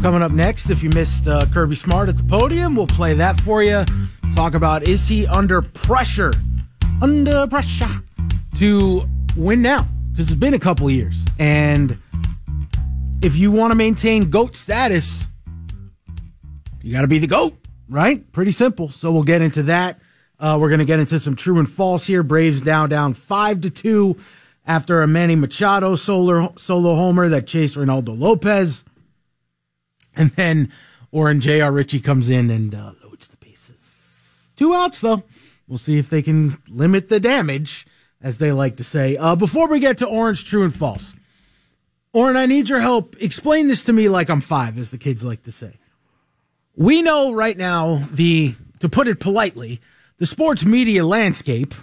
Coming up next, if you missed Kirby Smart at the podium, we'll play that for you. Talk about, is he under pressure to win now? Because it's been a couple of years. And if you want to maintain GOAT status, you got to be the GOAT, right? Pretty simple. So we'll get into that. We're going to get into some true and false here. Braves now down 5-2 after a Manny Machado solo homer that chased Reynaldo Lopez. And then Oren J.R. Ritchie comes in and loads the bases. 2 outs, though. We'll see if they can limit the damage, as they like to say. Before we get to Oren's true and false, Oren, I need your help. Explain this to me like I'm 5, as the kids like to say. We know right now to put it politely, the sports media landscape,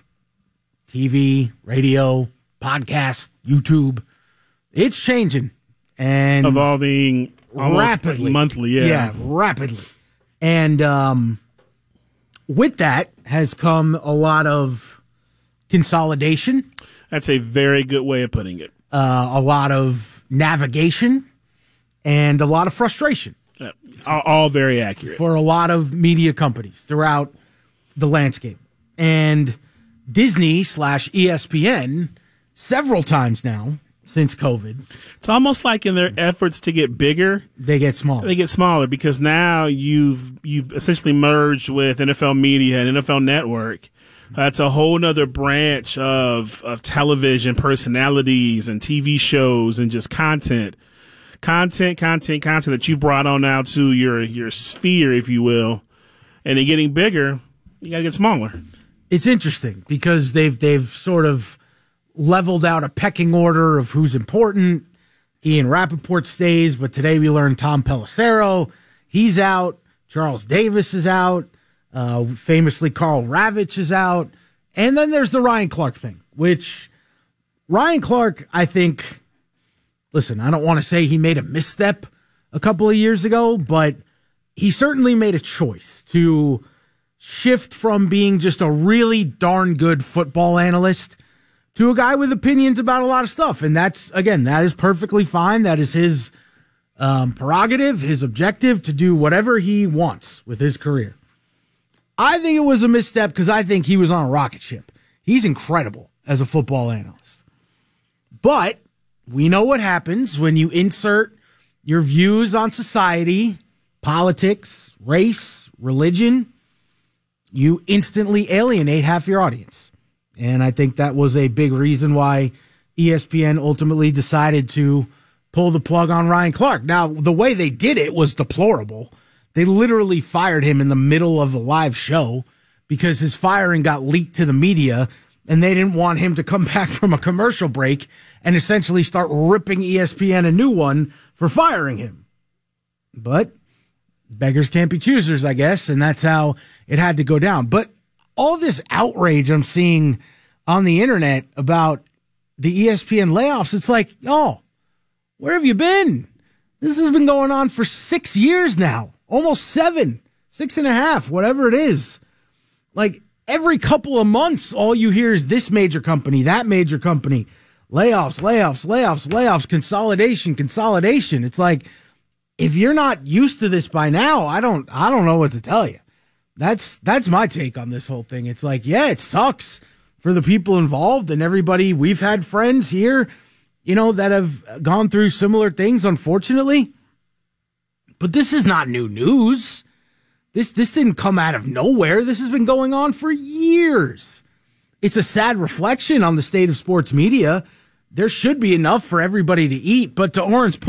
TV, radio, podcast, YouTube, it's changing and evolving rapidly, monthly. Yeah, rapidly. And with that has come a lot of consolidation. That's a very good way of putting it. A lot of navigation and a lot of frustration. All very accurate. For a lot of media companies throughout the landscape. And Disney/ESPN, several times now since COVID. It's almost like in their efforts to get bigger, they get smaller. They get smaller because now you've essentially merged with NFL Media and NFL Network. That's a whole nother branch of television personalities and TV shows and just content that you've brought on now to your sphere, if you will. And in getting bigger, you got to get smaller. It's interesting because they've sort of leveled out a pecking order of who's important. Ian Rappaport stays, but today we learned Tom Pelissero, he's out. Charles Davis is out. Famously, Carl Ravitch is out. And then there's the Ryan Clark thing, which Ryan Clark, I think, listen, I don't want to say he made a misstep a couple of years ago, but he certainly made a choice to shift from being just a really darn good football analyst to a guy with opinions about a lot of stuff. And that is perfectly fine. That is his prerogative, his objective to do whatever he wants with his career. I think it was a misstep because I think he was on a rocket ship. He's incredible as a football analyst. But we know what happens when you insert your views on society, politics, race, religion. You instantly alienate half your audience. And I think that was a big reason why ESPN ultimately decided to pull the plug on Ryan Clark. Now, the way they did it was deplorable. They literally fired him in the middle of a live show because his firing got leaked to the media, and they didn't want him to come back from a commercial break and essentially start ripping ESPN a new one for firing him. But beggars can't be choosers, I guess, and that's how it had to go down. But all this outrage I'm seeing on the internet about the ESPN layoffs, it's like, oh, where have you been? This has been going on for 6 years now. Almost 7, 6.5, whatever it is. Like every couple of months, all you hear is this major company, that major company, layoffs, consolidation. It's like, if you're not used to this by now, I don't know what to tell you. That's my take on this whole thing. It's like, yeah, it sucks for the people involved and everybody. We've had friends here, that have gone through similar things, unfortunately. But this is not new news. This didn't come out of nowhere. This has been going on for years. It's a sad reflection on the state of sports media. There should be enough for everybody to eat. But to Oren's point,